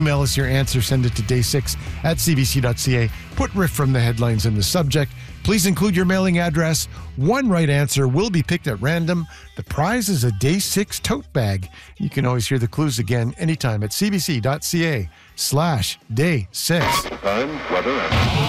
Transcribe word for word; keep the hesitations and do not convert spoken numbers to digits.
Mail us your answer. Send it to day six at c b c dot c a. Put riff from the headlines in the subject. Please include your mailing address. One right answer will be picked at random. The prize is a Day six tote bag. You can always hear the clues again anytime at c b c dot c a slash day six. Time, weather, and...